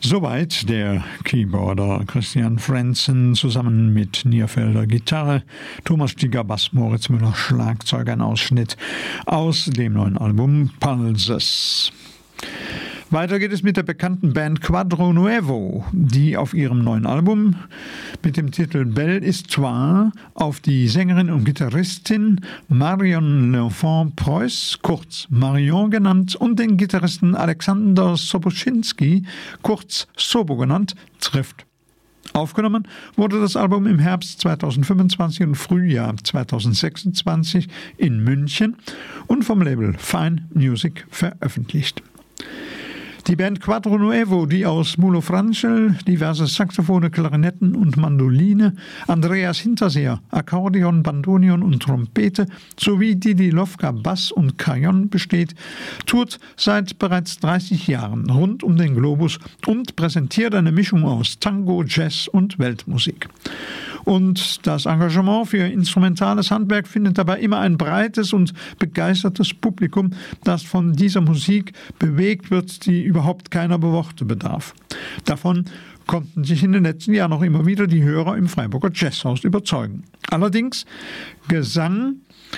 Soweit der Keyboarder Christian Frentzen zusammen mit Nierfelder Gitarre, Thomas Stieger Bass, Moritz Müller Schlagzeug, ein Ausschnitt aus dem neuen Album Pulses. Weiter geht es mit der bekannten Band Quadro Nuevo, die auf ihrem neuen Album mit dem Titel Belle Histoire auf die Sängerin und Gitarristin Marion L'Enfant-Preuß, kurz Marion genannt, und den Gitarristen Alexander Soboschinski, kurz Sobo genannt, trifft. Aufgenommen wurde das Album im Herbst 2025 und Frühjahr 2026 in München und vom Label Fine Music veröffentlicht. Die Band Quadro Nuevo, die aus Mulo Franchel, diverse Saxophone, Klarinetten und Mandoline, Andreas Hinterseer, Akkordeon, Bandonion und Trompete sowie Didi Lovka Bass und Cajon besteht, tourt seit bereits 30 Jahren rund um den Globus und präsentiert eine Mischung aus Tango, Jazz und Weltmusik. Und das Engagement für instrumentales Handwerk findet dabei immer ein breites und begeistertes Publikum, das von dieser Musik bewegt wird, die überhaupt keiner Worte bedarf. Davon konnten sich in den letzten Jahren noch immer wieder die Hörer im Freiburger Jazzhaus überzeugen. Allerdings, Gesang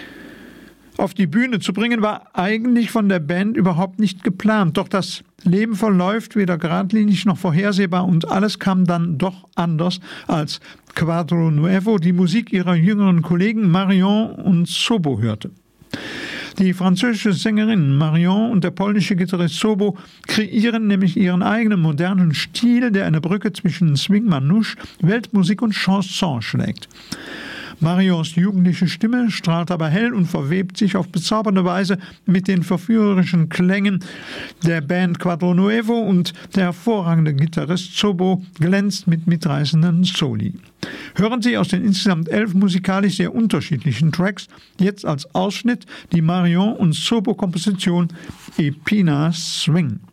auf die Bühne zu bringen, war eigentlich von der Band überhaupt nicht geplant. Doch das Leben verläuft weder geradlinig noch vorhersehbar und alles kam dann doch anders, als Quadro Nuevo die Musik ihrer jüngeren Kollegen Marion und Sobo hörte. Die französische Sängerin Marion und der polnische Gitarrist Sobo kreieren nämlich ihren eigenen modernen Stil, der eine Brücke zwischen Swing Manouche, Weltmusik und Chanson schlägt. Marions jugendliche Stimme strahlt aber hell und verwebt sich auf bezaubernde Weise mit den verführerischen Klängen der Band Quadro Nuevo und der hervorragende Gitarrist Sobo glänzt mit mitreißenden Soli. Hören Sie aus den insgesamt 11 musikalisch sehr unterschiedlichen Tracks jetzt als Ausschnitt die Marion und Sobo-Komposition Epina Swing.